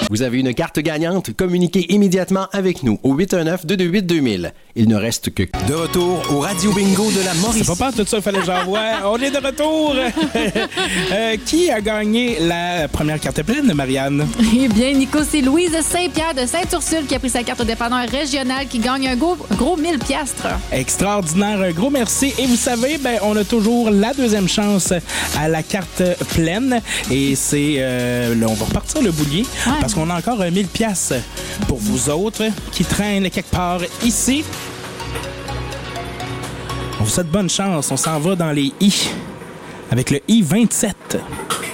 Vous avez une carte gagnante? Communiquez immédiatement avec nous au 819-228-2000. Il ne reste que... De retour au Radio Bingo de la Mauricie. C'est pas tout ça, il fallait que j'envoie. On est de retour. Qui a gagné la première carte pleine, Marianne? Eh bien, Nico, c'est Louise Saint-Pierre de Sainte-Ursule qui a pris sa carte au dépanneur régional qui gagne un gros 1000 piastres. Extraordinaire, un gros merci. Et vous savez, on a toujours la deuxième chance à la carte pleine. Et c'est... on va repartir le boulier parce qu'on a encore 1000 piastres pour vous autres qui traînent quelque part ici. On vous souhaite bonne chance. On s'en va dans les I avec le I-27.